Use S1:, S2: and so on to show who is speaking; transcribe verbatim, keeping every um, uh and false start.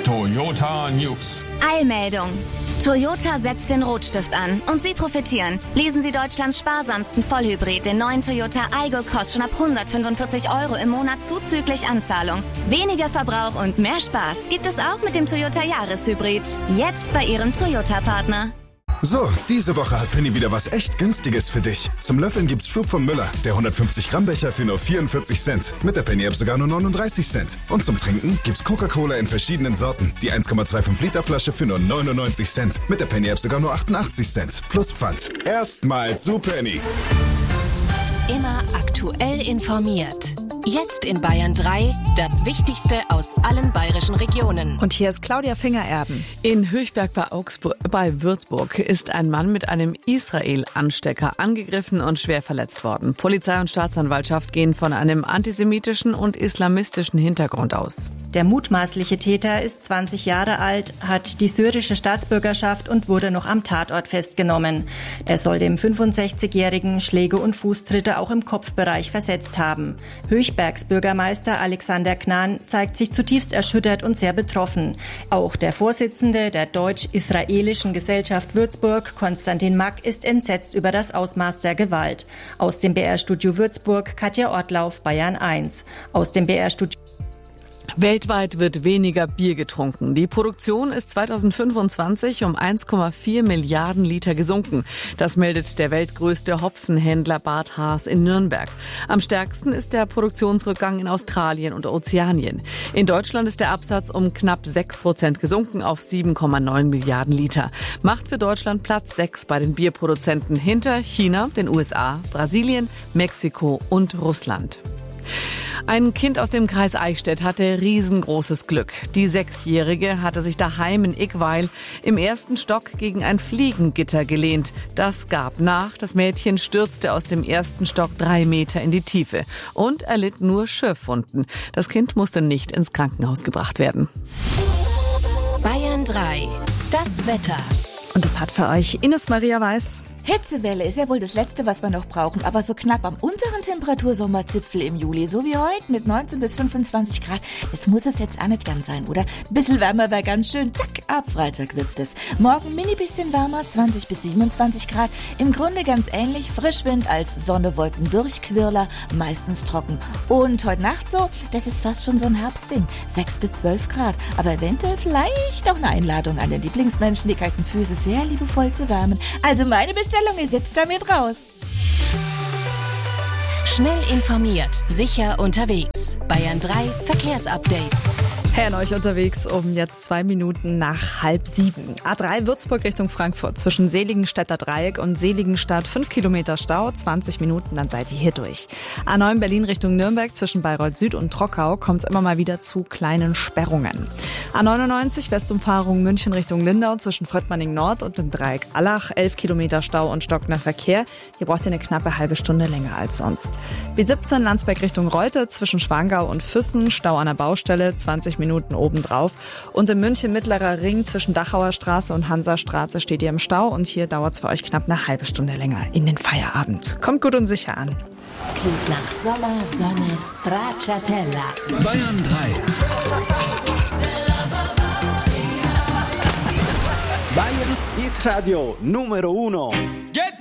S1: Toyota News.
S2: Eilmeldung. Toyota setzt den Rotstift an und Sie profitieren. Lesen Sie Deutschlands sparsamsten Vollhybrid, den neuen Toyota Aygo, kostet schon ab hundertfünfundvierzig Euro im Monat zuzüglich Anzahlung. Weniger Verbrauch und mehr Spaß gibt es auch mit dem Toyota Jahreshybrid. Jetzt bei Ihrem Toyota-Partner.
S3: So, diese Woche hat Penny wieder was echt Günstiges für dich. Zum Löffeln gibt's Flug von Müller, der hundertfünfzig Gramm Becher für nur vierundvierzig Cent. Mit der Penny-App sogar nur neununddreißig Cent. Und zum Trinken gibt's Coca-Cola in verschiedenen Sorten. Die eins Komma fünfundzwanzig Liter Flasche für nur neunundneunzig Cent. Mit der Penny-App sogar nur achtundachtzig Cent. Plus Pfand. Erstmal zu Penny.
S4: Immer aktuell informiert. Jetzt in Bayern drei, das Wichtigste aus allen bayerischen Regionen.
S5: Und hier ist Claudia Fingererben.
S6: In Höchberg bei, Augsburg, bei Würzburg ist ein Mann mit einem Israel-Anstecker angegriffen und schwer verletzt worden. Polizei und Staatsanwaltschaft gehen von einem antisemitischen und islamistischen Hintergrund aus.
S7: Der mutmaßliche Täter ist zwanzig Jahre alt, hat die syrische Staatsbürgerschaft und wurde noch am Tatort festgenommen. Er soll dem fünfundsechzigjährigen Schläge und Fußtritte auch im Kopfbereich versetzt haben. Höchbergs Bürgermeister Alexander Knahn zeigt sich zutiefst erschüttert und sehr betroffen. Auch der Vorsitzende der Deutsch-Israelischen Gesellschaft Würzburg, Konstantin Mack, ist entsetzt über das Ausmaß der Gewalt. Aus dem B R-Studio Würzburg, Katja Ortlauf, Bayern eins. Aus dem B R-Studio
S6: Weltweit wird weniger Bier getrunken. Die Produktion ist zweitausendfünfundzwanzig um eins Komma vier Milliarden Liter gesunken. Das meldet der weltgrößte Hopfenhändler Bart Haas in Nürnberg. Am stärksten ist der Produktionsrückgang in Australien und Ozeanien. In Deutschland ist der Absatz um knapp sechs Prozent gesunken auf sieben Komma neun Milliarden Liter. Macht für Deutschland Platz sechs bei den Bierproduzenten hinter China, den U S A, Brasilien, Mexiko und Russland. Ein Kind aus dem Kreis Eichstätt hatte riesengroßes Glück. Die Sechsjährige hatte sich daheim in Ickweil im ersten Stock gegen ein Fliegengitter gelehnt. Das gab nach. Das Mädchen stürzte aus dem ersten Stock drei Meter in die Tiefe und erlitt nur Schürfwunden. Das Kind musste nicht ins Krankenhaus gebracht werden.
S4: Bayern drei. Das Wetter.
S5: Und das hat für euch Ines Maria Weiß.
S8: Hitzewelle ist ja wohl das Letzte, was wir noch brauchen, aber so knapp am unteren Temperatursommerzipfel im Juli, so wie heute mit neunzehn bis fünfundzwanzig Grad, das muss es jetzt auch nicht ganz sein, oder? Ein bisschen wärmer wäre ganz schön, zack, ab Freitag wird's das. Morgen mini bisschen wärmer, zwanzig bis siebenundzwanzig Grad, im Grunde ganz ähnlich, Frischwind als Sonne, Wolken, Durchquirler, meistens trocken. Und heute Nacht so, das ist fast schon so ein Herbstding, sechs bis zwölf Grad, aber eventuell vielleicht auch eine Einladung an den Lieblingsmenschen, die kalten Füße sehr liebevoll zu wärmen. Also meine Bestellung Ihr sitzt damit raus.
S4: Schnell informiert, sicher unterwegs. Bayern drei Verkehrsupdate.
S5: Herren euch unterwegs um jetzt zwei Minuten nach halb sieben. A drei Würzburg Richtung Frankfurt zwischen Seligenstädter Dreieck und Seligenstadt fünf Kilometer Stau, zwanzig Minuten, dann seid ihr hier durch. A neun Berlin Richtung Nürnberg zwischen Bayreuth Süd und Trockau kommt es immer mal wieder zu kleinen Sperrungen. A neunundneunzig Westumfahrung München Richtung Lindau zwischen Fröttmanning Nord und dem Dreieck Allach, elf Kilometer Stau und stockender Verkehr. Hier braucht ihr eine knappe halbe Stunde länger als sonst. B siebzehn Landsberg Richtung Reute zwischen Schwangau und Füssen, Stau an der Baustelle, zwanzig Minuten obendrauf. Und in München Mittlerer Ring zwischen Dachauer Straße und Hansastraße steht ihr im Stau und hier dauert es für euch knapp eine halbe Stunde länger in den Feierabend. Kommt gut und sicher an.
S4: Klingt nach Sommer, Sonne, Stracciatella.
S1: Bayern drei.
S9: Bayerns Hit Radio Numero Uno.